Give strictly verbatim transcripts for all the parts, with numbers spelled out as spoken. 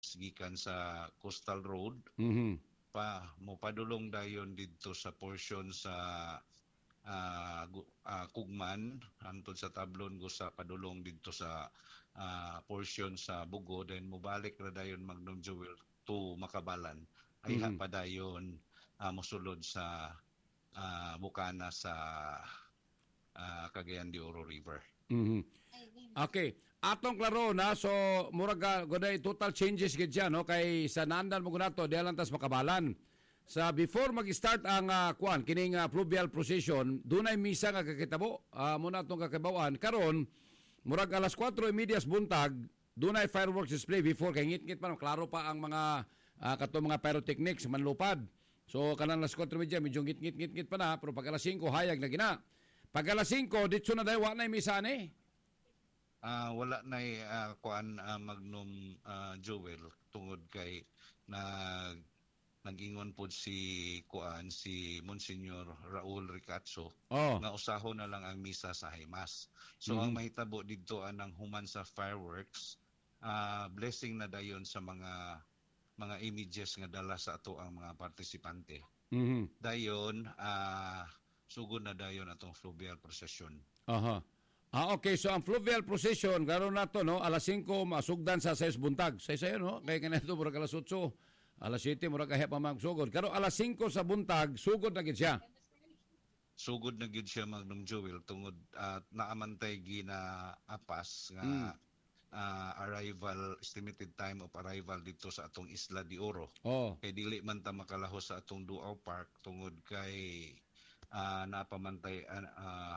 gikan sa Coastal Road Mhm. pa mo padulong dayon didto sa portion sa ah, gu- ah, Kugman hantod sa Tablon gusa padulong didto sa ah, portion sa Bugo then mobalik ra dayon Magnum Jewel to Makabalan ayha Mhm. pa dayon ah, mosulod sa ah, Bukana sa ah, Cagayan de Oro River. Mhm. Okay. Atong klaro na so murag ah, goday total changes gid siya no kay sa naandan mo nato di lang tas makabalan. Sa before mag-start ang uh, kuan kining ah, fluvial procession, dunay misa nga kakitabo. Uh, muna atong kakabawan karon murag alas kwatro y media buntag dunay fireworks display before kay ngit-ngit pa no klaro pa ang mga uh, kato mga pyrotechnics manlupad. So kanang alas kwatro y media medyo ngit-ngit-ngit pa na pero pag alas singko hayag na gina. Pag alas singko ditso na dayo wa na misa ni. Ah, wala na uh, kuan ah, Magnum ah, Jewel tungod kay na nagingon pod si kuan si Monsignor Raul Ricatso Oh. nga usaho na lang ang misa sa Himas. So Mhm. ang mahitabo didto anang human sa fireworks ah, blessing na dayon sa mga mga images nga dala sa ato ang mga partisipante. Mhm. Dayon ah, sugod na dayon atong fluvial procession. Aha. Ah, okay. So, ang fluvial procession, karon na to, no? alas singko, masugdan sa sais buntag. Say sayo, no? Kaya kanito, murag alas otso. Alas siyete, murag kahit pa magsugod. Karon alas singko sa buntag, sugod na gid siya. Sugod na gid siya Magnum Jewel tungod at naamantay gina apas Mm. nga ah, arrival estimated time of arrival dito sa atong Isla de Oro. Oh. Kay dili man ta makalahos sa atong Duaw Park tungod kay ah, napamantay ah, ah,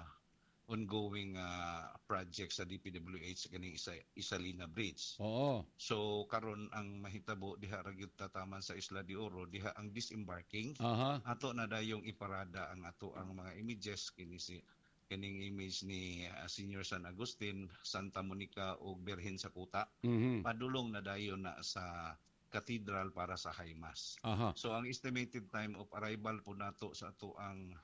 ongoing ah, project sa D P W H sa kaning isa, Isalina Bridge. Oo. So karon ang mahitabo diha ra gyud tataman sa Isla de Oro diha ang disembarking Aha. ato na dayong iparada ang ato ang mga images kini si kining image ni uh, Senior San Agustin, Santa Monica ug Birhen sa Kuta. Mhm. Padulong na dayon na sa cathedral para sa High Mass. Aha. So ang estimated time of arrival po nato sa ato ang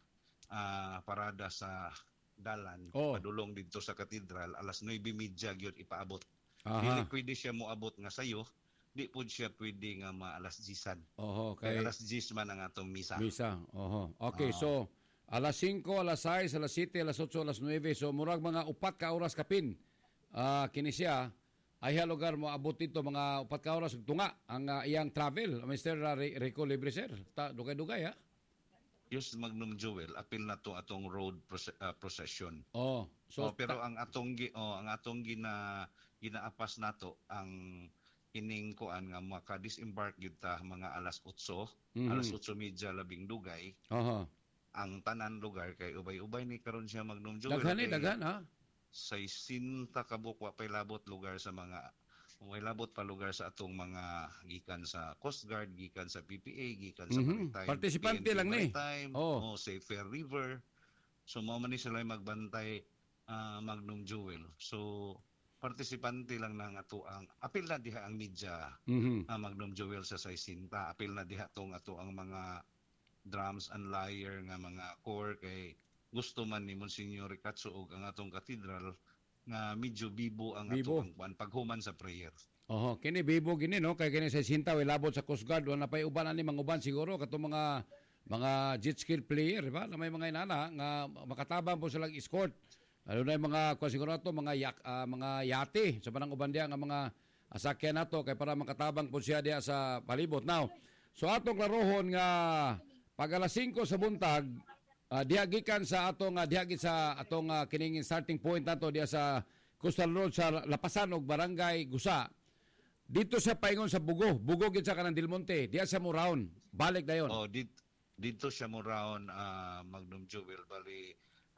ah, parada sa dalan Oh. padulong dito sa cathedral alas nueve thirty gyud ipaabot. Dili Aha. pwede siya moabot nga sayo, di pud siya pwede nga maalas disan. Oho. Kay Kay alas diyes man ang atong misa. misa. Oho. Okay, Ah. so, alas singko, alas sais, alas siyete, alas otso, alas nueve. So, murag mga upat ka oras kapin. Ah, kini siya, ay lugar mo abot dito mga upat ka oras ug tunga ang ah, iyang travel. mister Rico Libre, sir. Ta, dugay-dugay, ha? Yes, Magnum Jewel, apil na to atong road proce- ah, procession. Oh, so So, pero ta- ang atong gi, oh, ang atong gina ginaapas nato ang ining kuan nga maka-disembark gyud ta mga alas otso, Mhm. alas otso media labing dugay. Aha. Ang tanan lugar kay ubay-ubay ni karon siya Magnum Jewel. Daghan ni kay daghan, ha? Sa sinta kabuk wa pay labot lugar sa mga may labot pa lugar sa atong mga gikan sa Coast Guard, gikan sa P P A, gikan sa Mhm. Maritime. Partisipante P N P lang ni. Maritime, Oh. oh, Safe Fair River. So mao man ni sila magbantay ah, Magnum Jewel. So partisipante lang na nga ato ang apil na diha ang media Mhm. ah, Magnum Jewel sa Saisinta. Apil na diha tong ato ang mga drums and lyre nga mga core kay gusto man ni Monsignor Ricatso og ang atong cathedral nga medyo bibo ang Bibo. atong kuan paghuman sa prayer. Oho, kini bibo gini no kay kini sa sinta way labot sa Coast Guard wala pay uban ani mga uban siguro kato mga mga jet ski player ba na may mga inana nga makatabang po silang escort. Lalo na yung mga kuha siguro to mga yak, ah, mga yate sa panang uban diya nga mga asakyan nato kay para makatabang po siya diya sa palibot. Now, so atong klarohon nga pag alas singko sa buntag uh, diha gikan sa atong uh, diha gid sa atong uh, kining starting point nato diya sa Coastal Road sa Lapasan og Barangay Gusa. Dito sa paingon sa Bugo, Bugo gid sa kanang Delmonte, diya sa Muraon. Balik dayon. Oh, dit, dito siya mo raon ah, Magnum Jewel bali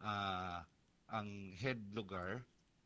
ah, ang head lugar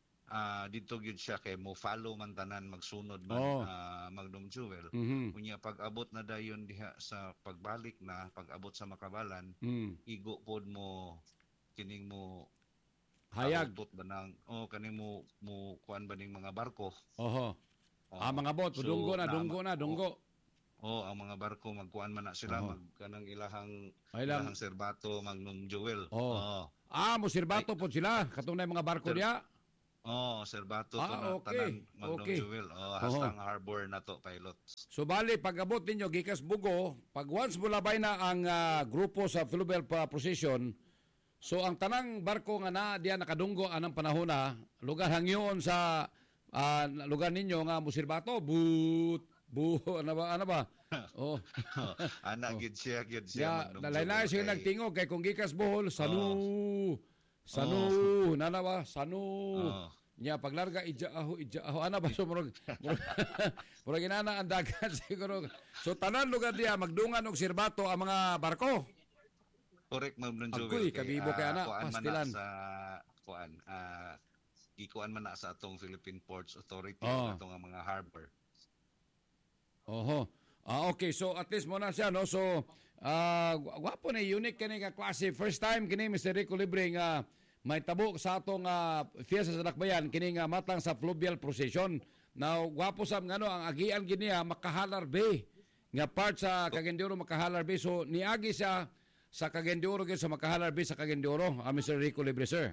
ah, dito gyud siya kay mo follow man tanan magsunod man Oh. ah, Magnum Jewel. Mhm. Unya pag abot na dayon diha sa pagbalik na pag abot sa Makabalan, Mm. igo pod mo kining mo Hayag. kahutot ba ng oh kaning mo mo kuan ba ning mga barko. Oho. Oh, Ah, mga bot, so, dunggo na, na- dunggo na, dunggo. Oh, ang mga barko magkuan man na sila Oo. mag kanang ilahang Ay lang. ilahang serbato Magnum Jewel. Oh. Oo. Ah, mo sirbato po sila. Katong na yung mga barko Sir- diya. Oh, Serbato to Ah, na okay. tanan Magnom Okay. Jewel. Oh, Oho. hastang harbor na to pilots. So bali pag-abot ninyo gikas Bugo, pag once mulabay na ang ah, grupo sa Philobel pa procession, so ang tanang barko nga na diya nakadunggo anang panahon na lugar hangyon sa ah, lugar ninyo nga Musirbato, but bu ano ba ano ba? Oh. Ana Oh. gid siya gid Ya, siya Magnom dalay na Jewel siya kay- nagtingog kay kung gikas Bohol, Sanu. Sanu, nana ba? Sanu. Oh. Nya paglarga ija aho ija aho ana ba so murag murag murag inana ang dagat siguro. So tanan lugar diya magdungan og Sirbato ang mga barko. Correct, Magnom Agoy, Jewel. kabibo kay ana, kuan man pastilan. na sa kuan ah gikuan man na sa atong Philippine Ports Authority Oh. atong nga mga harbor. Oho. Ah, okay, so at least mo na siya, no? So, ah, gu- gwapo na unique kini nga klase. First time kini Mister Rico Libre nga may tabo sa atong uh, fiesta sa Dakbayan kini nga matang sa fluvial procession. Now, gwapo sa ngano ang agian gini ah, Makahalar Bay nga part sa Cagayan Makahalar Bay. So, niagi siya sa Cagayan de Oro gid sa Makahalar Bay sa Cagayan de Oro, ah, Mister Rico Libre, sir.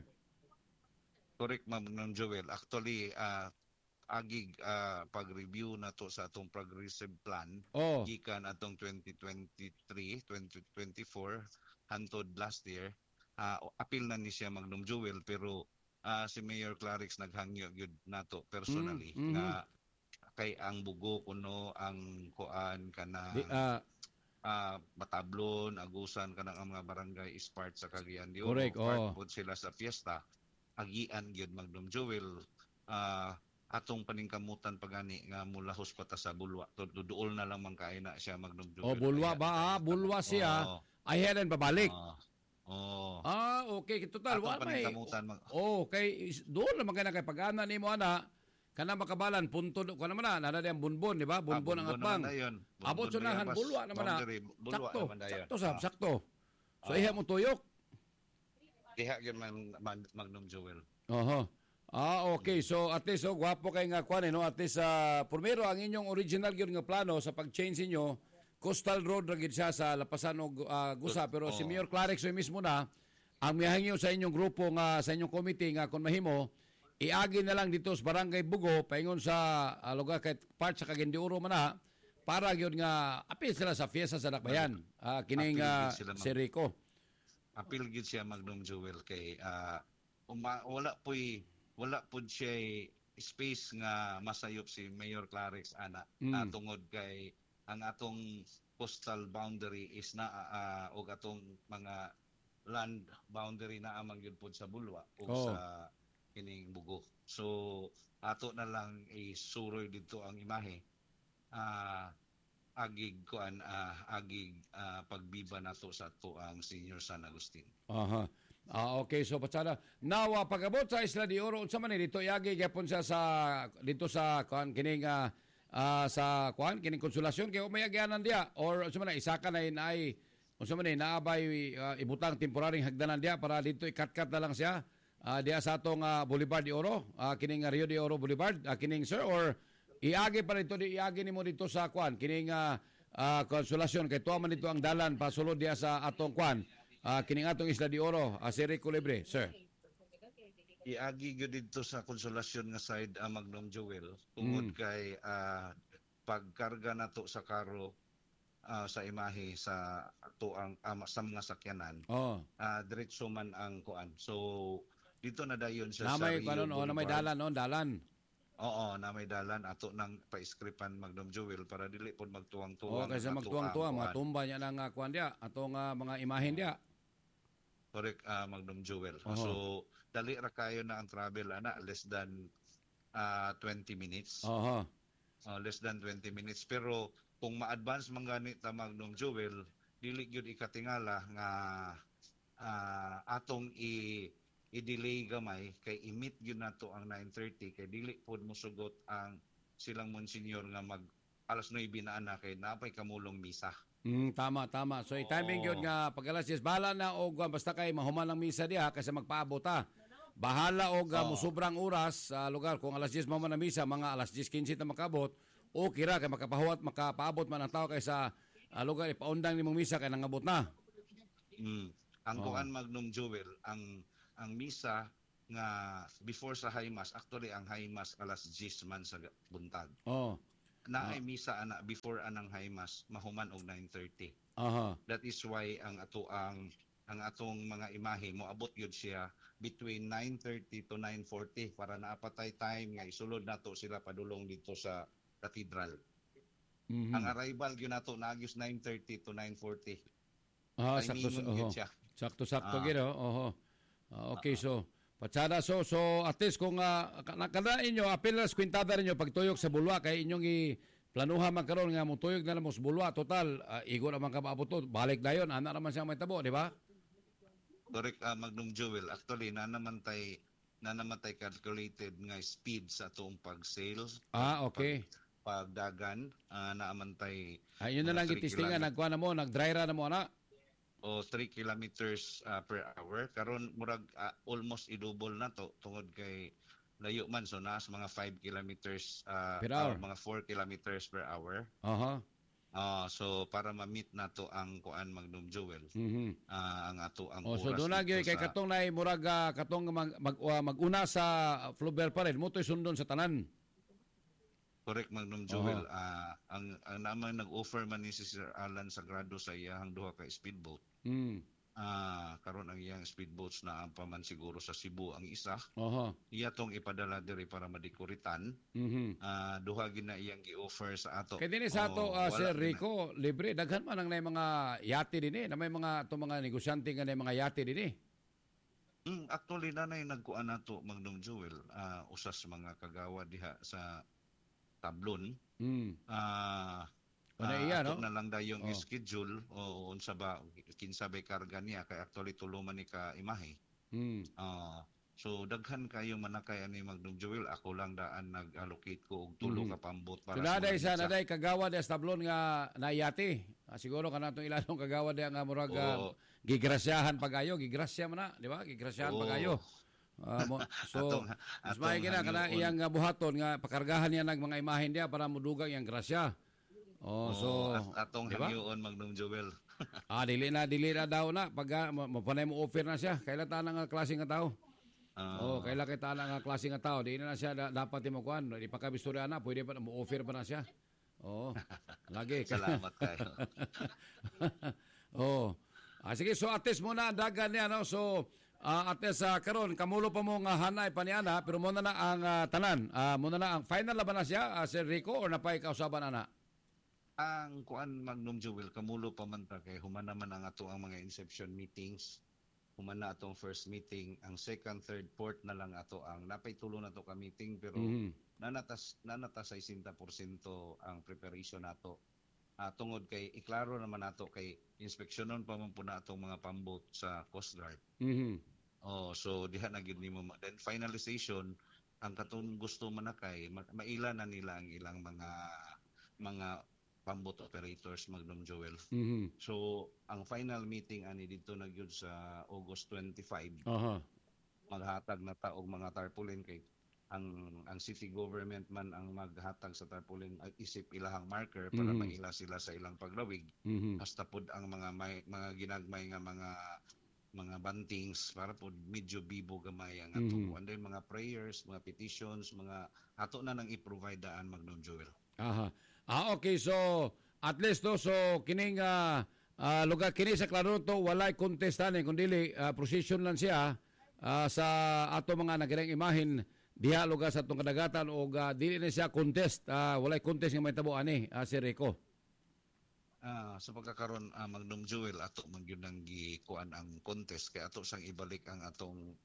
Correct, Magnom Joel. Actually, ah agig ah, pag-review na to sa atong progressive plan Oh. gikan atong twenty twenty-three, twenty twenty-four hantod last year. Ah, apil na ni siya Magnom Joel pero ah, si Mayor Clarix naghangyo gyud nato personally Mm, mhm. nga kay ang bugo kuno ang kuan kana Di, ah, ah, Batablon, Agusan kanang ang mga barangay is part sa Cagayan de Oro. Correct, Part oo. pod sila sa fiesta. Agian gyud Magnom Joel. Ah, atong paningkamutan pagani nga mula hospata sa Bulwa. Tu- Duol na lang man kaay na siya Magnom Joel. oh, bulwa Kaya- ba? Ah, bulwa siya. Oo. Ahead and babalik. Oo. Oo. Ah, okay. Total, Atong wala may... paningkamutan mag- Oh, kay is- doon naman ka na kay pag-ana ni mo ana, kana makabalan punto ko naman na, nana ang bunbon, di ba? Bunbon ang Ah, atbang. naman na yun. Abot Bunbon sunahan, Bayabas, bulwa naman na. boundary, bulwa Sakto, naman na yun. sakto sab, Ah. sakto. So Ah. iya mo tuyok. Diha gyud man man- Magnom Joel. Oho. Ah, okay. So at least oh, gwapo kay nga kuan eh, no? At least sa primero ang inyong original gyud nga plano sa pag-change ninyo, coastal road ra gid siya sa lapasan og ah, Gusa, pero si Oo. Mayor Clarix so mismo na ang mihangyo sa inyong grupo nga sa inyong committee nga kung mahimo iagi na lang dito sa Barangay Bugo paingon sa ah, lugar kay part sa Cagayan de Oro man na para gyud nga apil sila sa fiesta sa Dakbayan. Ah, kining Apil ah, gyud sila, ma'am. si Rico. Apil gid siya Magnom Joel kay ah, uma, wala po'y wala pud siya space nga masayop si Mayor Clarix ana Mm. na tungod kay ang atong coastal boundary is na ah, og atong mga land boundary na amang yun pud sa Bulwa ug Oh. sa kining Bugo. So ato na lang isuroy dito ang imahe. Ah agig kuan ah, agig ah, pagbiba nato sa ato ang Senior San Agustin. Aha. Ah, okay, so patsada. Now, uh, pag-abot sa Isla de Oro, unsa man ni dito yagi gyapon siya sa dito sa kuan kining ah, ah, sa kuan kining konsolasyon kay may agyanan dia or unsa man na isa ka na inay unsa man ni naabay ah, ibutang temporaryong hagdanan dia para dito ikat-kat na lang siya ah, diya sa atong ah, Boulevard de Oro, ah, kining ah, Rio de Oro Boulevard, ah, kining sir or iagi pa dito di iagi nimo dito sa kuan kining ah, ah, konsolasyon kay tuwa man dito ang dalan pasulod diya sa atong kuan. Ah, kining atong Isla de Oro, uh, si Rico Libre, sir. Iagi gyud dito sa konsolasyon nga side ang Magnom Joel tungod Mm. kay ah, pagkarga nato sa karo ah, sa imahe sa ato ang ah, sa mga sakyanan Oh. ah, diretso man ang kuan. So dito na dayon siya Na sa may Rio kanon, oh, na may Boulevard. dalan, oh, dalan. Oo, na may dalan ato nang pa-scripan Magnom Joel para dili pod Oh, magtuwang-tuwang. kaysa ang ato magtuwang-tuwang, ang mga kuan. tumba niya ng uh, kuan dia, atong ah, mga imahen dia. Correct, ah, Magnom Joel. Oho. So dali ra kayo na ang travel ana less than ah, twenty minutes. Oho. Uh, less than twenty minutes pero kung ma-advance man gani ta Magnom Joel dili gyud ikatingala nga ah, atong i i-delay gamay kay i-meet gyud nato ang nine thirty kay dili pod mosugot ang silang monsignor nga mag alas nueve na ana kay napay kamulong misa. Mm, tama, tama. So, i-timing Oo. yun nga, pag alas diyes, bahala na o uh, basta kay mahuman lang misa diha kasi magpaabot ha. Bahala o uh, Oo. mo sobrang oras sa lugar. Kung alas diyes mo man na misa, mga alas diyes quince na makabot, okay ra kay makapahuat, makapaabot man ang tao kay sa uh, lugar, ipaundang ni mong misa kay nangabot na. Mm. Ang Oo. kuan Magnom Joel ang ang misa nga before sa high mass, actually ang high mass alas diyes man sa buntag. Oh. Naay misa ana before anang high mass mahuman og nine thirty. Aha. That is why ang ato ang ang atong mga imahe moabot gyud siya between nine thirty to nine forty para naapatay time nga isulod nato sila padulong dito sa cathedral. Mhm. Ang arrival gyud nato naagos nine thirty to nine forty. Ah, sakto Timingon oho. gyud siya. Sakto-sakto Ah. gid oh. Oho. Ah, okay, so patsada so so at least kung uh, nakadain nyo apil na kwintada ninyo pagtuyok sa bulwa kay inyong i planuha man karon nga mo tuyok na lang mo sa bulwa total uh, igo naman ka maabot to balik dayon ana naman siya may tabo di ba? Correct, uh, Magnum Jewel. Actually, na naman tay na naman tay calculated nga speed sa atong pag-sales. Ah, okay. Pag, pagdagan, uh, naaman tay Ayun na lang gitistingan nagkuha na mo nag-dry ra na mo ana. o three kilometers uh, per hour. Karon murag uh, almost i-double na to tungod kay layo man so nas mga five kilometers uh, Per hour. or mga four kilometers per hour. Aha. Uh, so para ma-meet nato ang kuan Magnum Jewel. Mhm. Uh, ang ato ang Oh, so oras doon na dito gyud kay sa- katong nay murag ah, katong mag, mag, uh, mag-una sa Fluber pa rin mo to'y sundon sa tanan. Correct, Magnum Joel. Ah, ang ang naman nag-offer man ni si Sir Alan Sagrado sa iyang duha ka speedboat. Mm. Ah, karon ang iyang speedboats na ang paman siguro sa Cebu ang isa. Aha. Iya tong ipadala diri para madekoritan. Mhm. Ah, duha gid na iyang gi-offer sa ato. Kaya din sa ato, Oh, uh, wala Sir gid na- Rico, libre. Daghan man ang na mga yate din eh. Na may mga, itong mga negosyante nga na mga yate din eh. Mm, actually nanay nagkuan nato Magnum Joel. Ah, usas mga kagawa diha sa Tablon. Mm. Ah, Ano ah, iya, ato no? na lang dayong Oh. schedule o unsa ba kinsa ba karga niya kay actually tuluman ni ka imahe. Mm. Ah, so daghan kayo manakay ani Magnum Joel, ako lang daan nag-allocate ko og tulo Mhm. ka pambot para So naday mga sa pizza. naday kagawa de tablon nga nayate. Ah, siguro kana tong ilanong kagawa de nga murag ah, Oo. gigrasyahan pagayo, gigrasya man na, di ba? Gigrasyahan Oo. pagayo. Ah, mo, so Atong- mas atong may gina kana hangyoon. iyang nga buhaton nga pakargahan niya nag mga imahen dia para mudugang iyang grasya. Oh, Oo, so at- atong di ba? hangyoon Magnum Joel. Ah, dili na dili na daw na pag ah, ma- mapanay mo offer na siya. Kailan ta nga klase nga tao? Ah, Oh, kailan kita na nga klase nga tao, di na siya da, dapat mo kuan, di pa kabistorya na, pwede pa mo offer pa na siya. Oo. Lagi. salamat kayo. Oo. Ah, sige, so ates muna ang dagan niya, no? So, ah, ates sa karon kamulo pa mo nga hanay pa niya na, pero muna na ang ah, tanan. Ah, muna na ang final laban na siya, ah, Sir Rico, or napay kausaban ana? Ang kuan Magnum Jewel kamulo pa man ta kay human naman ang ato ang mga inception meetings. Human na atong first meeting, ang second, third, fourth na lang ato ang napay tulo na to ka meeting pero Mhm. nanatas nanatas sa sixty percent ang preparation nato. Ah, tungod kay iklaro naman nato kay inspeksyonon pa man po na atong mga pambot sa Coast Guard. Mhm. Oh, so diha na gid nimo ma- then finalization ang katong gusto man na kay ma- maila na nila ang ilang mga mga pambot operators Magnum Joel. Mhm. So ang final meeting ani dito na gyud sa August twenty-five Aha. maghatag na ta og mga tarpaulin kay ang ang city government man ang maghatag sa tarpaulin at isip ilahang marker para Mhm. maila sila sa ilang paglawig Mhm. hasta pod ang mga may, mga ginagmay nga mga mga bantings para pod medyo bibo gamay ang ato Mhm. and then mga prayers, mga petitions, mga ato na nang i-provide daan Magnum Joel. Aha. Ah, okay. So, at least no, so kining ah, ah, lugar kini sa klaro to walay contestan eh kundi uh, procession lang siya ah, sa ato mga nagirang imahin diha lugar sa atong kadagatan o uh, dili na siya contest. Ah, walay contest nga may tabo ani, ah, si Rico. Ah, sa pagkakaroon ah, Magnum Jewel ato man gyud nang gikuan ang contest kay ato sang ibalik ang atong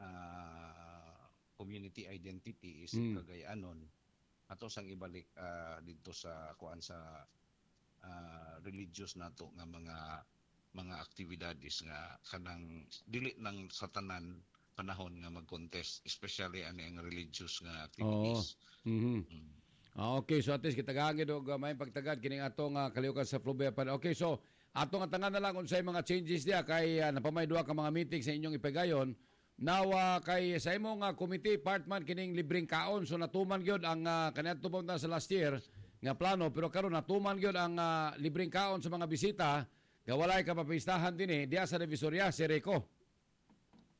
ah, community identity is Mm. Cagayanon. Ato sang ibalik ah, dito sa kuan sa ah, religious nato nga mga mga aktibidades nga kanang dili nang sa tanan panahon nga mag-contest, especially ani ang religious nga activities. Mhm. Mm. Ah, okay, so at least kitagangin og uh, may pagtagad kining atong uh, kaliukan sa Flubia pa. Okay, so atong tangan na lang unsay mga changes diya kay uh, napamay duha ka mga meeting sa inyong ipagayon. Now uh, kay sa imong uh, committee part man kining libreng kaon so natuman gyud ang uh, kaniadto pa sa last year nga plano pero karon natuman gyud ang uh, libreng kaon sa mga bisita nga walay ka papistahan dinhi diya sa Divisoria si Rico.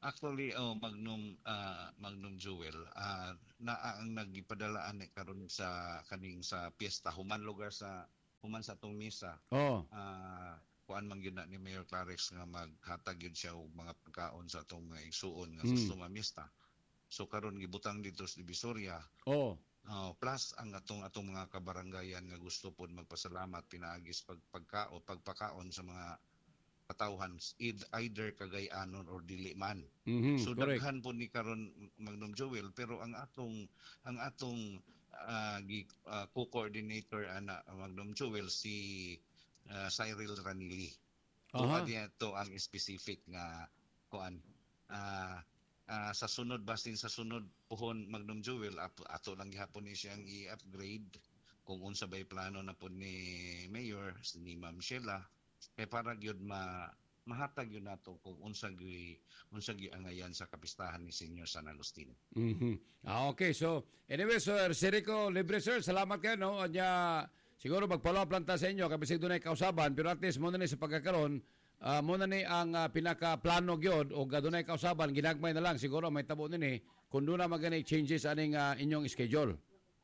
Actually, oh, Magnum ah, Magnum Jewel, ah, naa ang nagipadala ani karon sa kaning sa piyesta human lugar sa human sa atong misa. Oh. Ah, kuan man gyud na ni Mayor Clarex nga maghatag gyud siya og mga pagkaon sa atong mga igsuon nga Mm. sa sumamista. So karon gibutang dito sa Divisoria. Oh. Oh, plus ang atong atong mga kabarangayan nga gusto pod magpasalamat pinaagis pag pagkao pagpakaon sa mga katawhan eith- either Cagayanon or dili man. Mhm, So correct. daghan po ni karon Magnum Joel, pero ang atong ang atong ah, gi- ah, co-coordinator ana Magnum Joel si ah, Cyril Ranili. Aha. Tuwa niya to ang specific nga kuan. Ah, ah, sa sunod basin sa sunod puhon Magnum Joel ato, ato lang gihapon ni siyang i-upgrade kung unsa bay plano na po ni Mayor ni Ma'am Sheila kay para gyud ma mahatag yun nato kung unsa gi unsa gi angayan sa kapistahan ni Senior San Agustin. Mhm. Ah, okay. So, anyway, so, Sir Rico Libre, sir, salamat kayo, no? Anya, siguro mag-follow up lang ta sa inyo, kapag siguro na kausaban, pero at least muna ni sa pagkakaroon, ah, muna ni ang uh, pinaka-plano gyud o gadunay kausaban, ginagmay na lang, siguro may tabo nini, kung doon na magani changes aning ah, inyong schedule.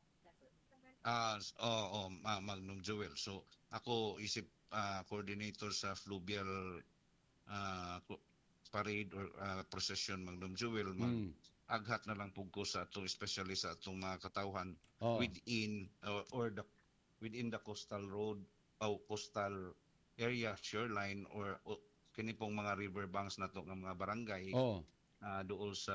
Ah, s- oo, oh, Magnum Joel. So ako isip ah, coordinator sa fluvial ah, ko- parade or ah, procession Magnum Joel mag Mm. aghat na lang pug ko sa atong especially sa atong mga katawhan Oh. within or, or the within the coastal road o coastal area shoreline or, o kini pong mga river banks nato nga mga barangay Oh. ah, dool sa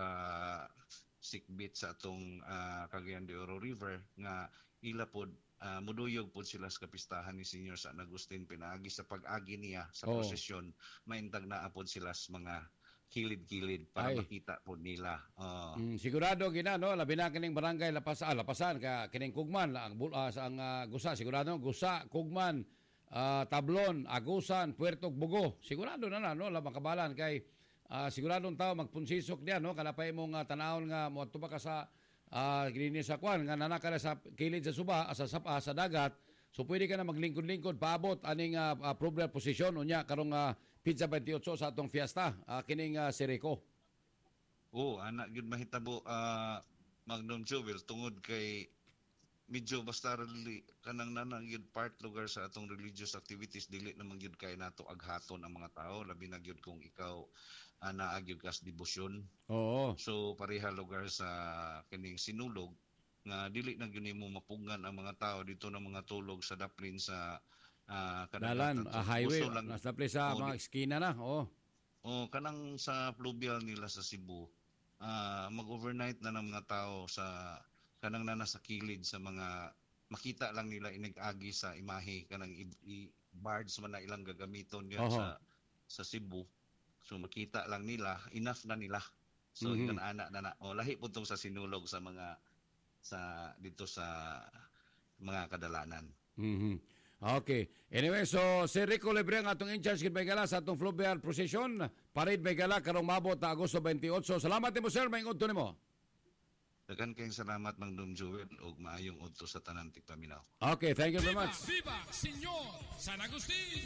sikbit sa atong ah, Cagayan de Oro River nga ila pod ah, muduyog pod sila sa kapistahan ni Senior San Agustin pinaagi sa pag-agi niya sa Oh. prosesyon maintag na pod sila sa mga kilid-kilid para Ay. makita pod nila. Oh. Mm, sigurado gina, no, labi na kining barangay lapas ah, lapasan ka kining Kugman ang bul- ah, sa ang ah, Gusa, sigurado Gusa, Kugman, ah, Tablon, Agusan, Puerto Bugo. Sigurado na na, no, la makabalan kay ah, siguradong tao magpunsisok diyan, no, kalapay mong uh, tanawon nga mo pa ka sa ah, gini sa kwan nga nanaka na sa kilid sa suba ah, sa sapa sa dagat. So pwede ka na maglingkod-lingkod paabot aning uh, approval position unya karong uh, Pizza twenty-eight sa atong fiesta ah, kining uh, si Rico. Oo, anak gyud mahitabo ah, Magnum Joel tungod kay medyo basta reli kanang nanang gyud part lugar sa atong religious activities dili naman gyud kay nato aghaton ang mga tao labi na gyud kung ikaw ana gyud kas debosyon. Oo. So pareha lugar sa kining sinulog nga dili na gyud nimo mapugngan ang mga tao dito ng mga tulog sa daplin sa ah, Dalan, kadagatan. ah, So, highway, gusto lang- nasa place sa Oo, mga di- eskina na. Oo. O kanang sa fluvial nila sa Cebu, ah, mag-overnight na ng mga tao sa kanang na nasa kilid sa mga makita lang nila inag-agi sa imahe kanang i- i- bards man na ilang gagamiton yan Oho. sa sa Cebu. So makita lang nila, enough na nila. So Mhm. mm ana na na. O lahi po tong sa sinulog sa mga sa dito sa mga kadalanan. Mhm. Okay. Anyway, so si Rico Libre ang atong in-charge kit Baygala sa atong fluvial procession. Parade Baygala karong mabot na Agosto twenty-eight. So salamat nimo sir, maingod to nimo. Dagan kayong salamat Mangdom Joel ug maayong udto sa tanan tigpaminaw. Okay, thank you very much. Viva, Señor San Agustín!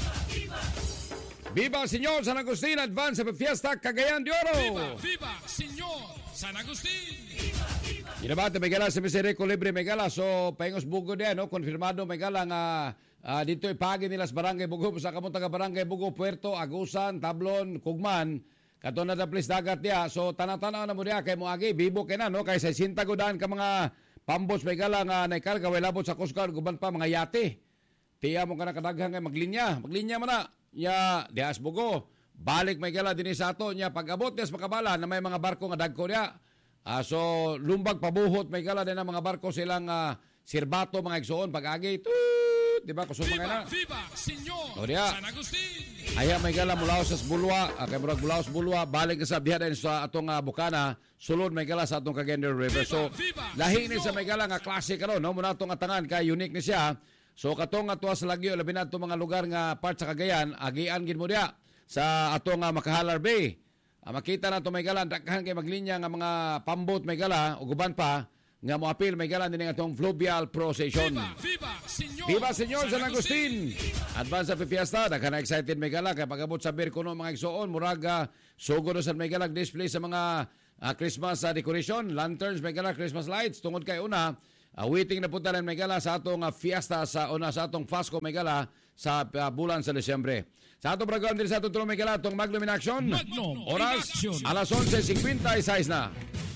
Viva Señor San Agustin Advance Fiesta Cagayan de Oro. Viva, viva, Señor San Agustín! Ginabate Megala sa si Rico Libre Megala. So paingos Bugo din, no? Konfirmado Megala nga ah, dito ipagi nila sa Barangay Bugo sa kamong taga Barangay Bugo, Puerto, Agusan, Tablon, Kugman. Kato na da place dagat dia. So tanaw-tanaw na mo dia kay mo agi bibo kay na no kay sa sinta godaan ka mga pambos Megala nga naikarga way labot sa Coast Guard guban pa mga yate. Tiya mo ka na kadaghang kay maglinya. Maglinya man na. Ya, dias Bugo. Balik Megala dinhi sa ato nya pag-abot dias makabala na may mga barko nga dagko dia. Ah, so lumbag pabuhot may gala din ang mga barko silang ah, sirbato mga igsoon pag-agi tut, di ba kusog mga Viva, na viva, Señor O, diya. San Agustín! aya may gala mulaw sa Bulwa ah, kay murag mulaw sa Bulwa balik ka sa diha din sa atong ah, Bukana sulod may gala sa atong Cagayan River so Viva, viva, lahi ni Señor. sa may gala nga klase karon no muna atong atangan kay unique ni siya so katong ato sa lagyo labi na atong mga lugar nga part sa Cagayan agian gid mo diha sa atong ah, Makahalar Bay. Ah, makita na ito may gala, daghan kay maglinya nga mga pambot may gala, o guban pa, nga moapil may gala din atong fluvial procession. Viva, viva, Señor. Viva Señor San Agustin! Advance sa fiesta, na ka excited may gala kay pagabot sa Birkuno mga igsoon, muraga sugo no sa may gala display sa mga uh, Christmas uh, decoration, lanterns may gala, Christmas lights. Tungod kay una, uh, waiting na punta rin may gala sa atong uh, fiesta sa una sa atong Pasko may gala sa uh, bulan sa Desyembre. Sa atong program din sa atong tulong may gala, atong Magnum in Action. Magnum in Oras, Action. alas onse fifty-six na.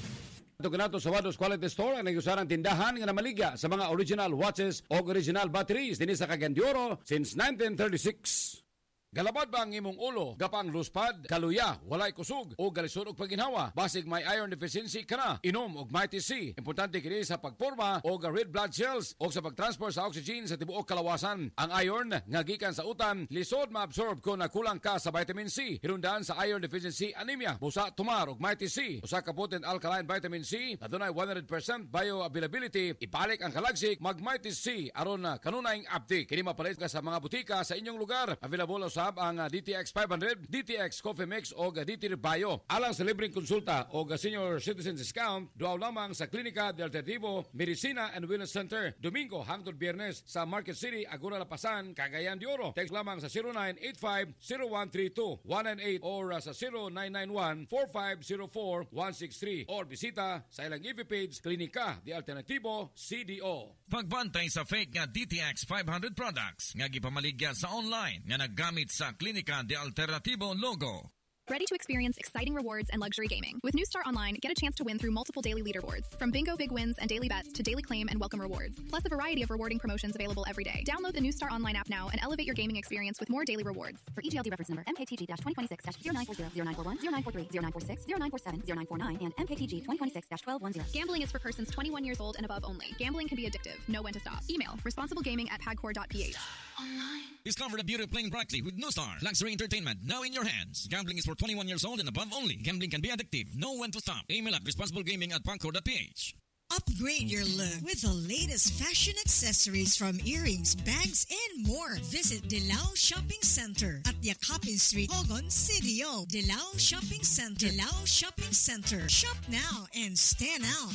Ito kanato sa Wados Quality Store ang nagyusarang tindahan nga namaligya sa mga original watches o original batteries din sa Cagayan de Oro since nineteen thirty-six. Galabad ba ang imong ulo, gapang luspad, kaluya, walay kusog o galisod og paginhawa? Basig may iron deficiency kana, inom og Mighty C. Importante kini sa pagporma o red blood cells o sa pagtransport sa oxygen sa tibuok kalawasan. Ang iron nga gikan sa utan lisod maabsorb kung nakulang ka sa vitamin C. Hirundan sa iron deficiency anemia. Busa tumar og Mighty C. Usa ka potent alkaline vitamin C na dunay one hundred percent bioavailability. Ibalik ang kalagsik mag Mighty C aron na kanunayng abdi. Kini mapalit ka sa mga butika sa inyong lugar. Available sa ang D T X five hundred, D T X Coffee Mix o D T Bio. Alang sa libreng konsulta o senior citizen discount, duaw lamang sa Klinika del Alternativo Medicina and Wellness Center, Domingo hangtod Biyernes sa Market City, Agora Lapasan, Cagayan de Oro. Text lamang sa zero nine eight five zero one three two one nine eight or sa zero nine nine one four five zero four one six three or bisita sa ilang I V page Klinika del Alternativo C D O. Pagbantay sa fake nga D T X five hundred products nga gipamaligya sa online nga naggamit sa Klinika de Alternativo logo. Ready to experience exciting rewards and luxury gaming? With New Star Online, get a chance to win through multiple daily leaderboards. From bingo big wins and daily bets to daily claim and welcome rewards. Plus a variety of rewarding promotions available every day. Download the New Star Online app now and elevate your gaming experience with more daily rewards. For E G L D reference number M K T G twenty twenty-six zero nine four zero zero nine four one zero nine four three zero nine four six zero nine four seven zero nine four nine and M K T G twenty twenty-six twelve ten. Gambling is for persons twenty-one years old and above only. Gambling can be addictive. Know when to stop. Email responsiblegaming at pagcor dot p h. Discover the beauty of playing brightly with New Star. Luxury entertainment now in your hands. Gambling is for twenty-one years old and above only. Gambling can be addictive. Know when to stop. Email at responsiblegaming at pagcor dot p h. Upgrade your look with the latest fashion accessories from earrings, bags, and more. Visit Dilao Shopping Center at Yakapin Street, Hogon, City O. Dilao Shopping Center. Dilao Shopping Center. Shop now and stand out.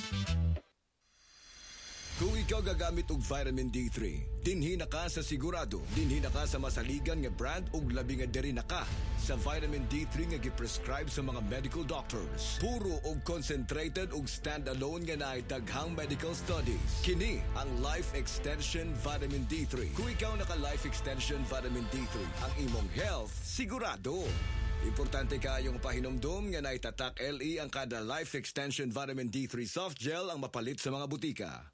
Kung ikaw gagamit og vitamin D three, dinhi na ka sa sigurado, dinhi na ka sa masaligan nga brand ug labi nga diri na ka sa vitamin D three nga gi-prescribe sa mga medical doctors. Puro og concentrated ug stand-alone nga naay daghang medical studies. Kini ang Life Extension Vitamin D three. Kung ikaw naka Life Extension Vitamin D three, ang imong health sigurado. Importante kayong pahinomdom nga naitatak L E ang kada Life Extension Vitamin D three soft gel ang mapalit sa mga butika.